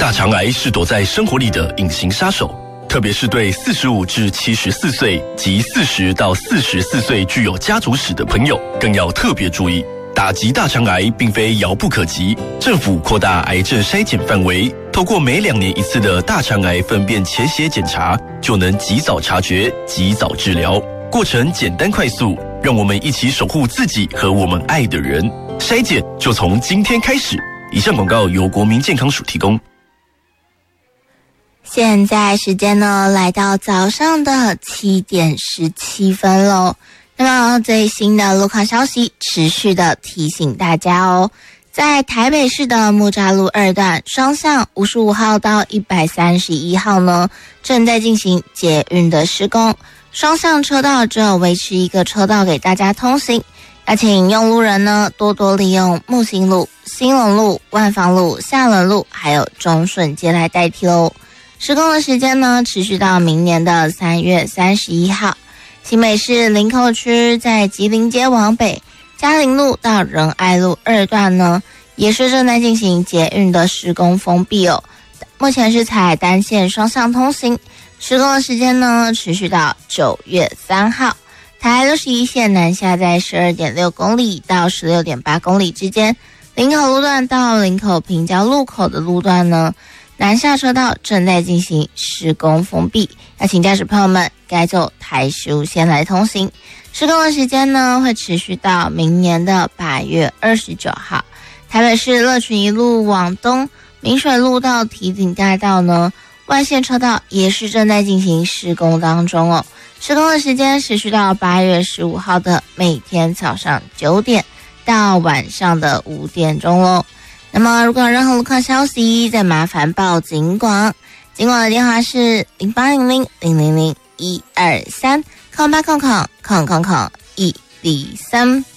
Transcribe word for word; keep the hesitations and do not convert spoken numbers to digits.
大肠癌是躲在生活里的隐形杀手，特别是对四十五至七十四岁及四十到四十四岁具有家族史的朋友，更要特别注意。打击大肠癌并非遥不可及，政府扩大癌症筛检范围，透过每两年一次的大肠癌粪便潜血检查，就能及早察觉、及早治疗，过程简单快速，让我们一起守护自己和我们爱的人。筛检就从今天开始。以上广告由国民健康署提供。 现在时间呢来到早上的七点十七分喽。那么最新的路况消息持续的提醒大家哦，在台北市的木栅路二段双向五十五号到一百三十一号呢，正在进行捷运的施工，双向车道只有维持一个车道给大家通行，要请用路人呢多多利用木星路、兴隆路、万芳路、夏伦路还有中顺街来代替喽。施工的时间呢持续到明年的三月三十一号。新北市林口区在吉林街往北嘉陵路到仁爱路二段呢，也是正在进行捷运的施工封闭哦。目前是采单线双向通行，施工的时间呢持续到九月三号。台六十一线南下在 十二点六公里到 十六点八公里之间，林口路段到林口平交路口的路段呢，南下车道正在进行施工封闭，要请驾驶朋友们改走台十五线来通行。施工的时间呢会持续到明年的八月二十九号。台北市乐群一路往东明水路到堤顶大道呢，外线车道也是正在进行施工当中哦。施工的时间持续到八月十五号的每天早上九点到晚上的五点钟喽。那么如果有任何路况消息，再麻烦报警广，警广的电话是零八零零零零零一二三空八空空空空空一零三。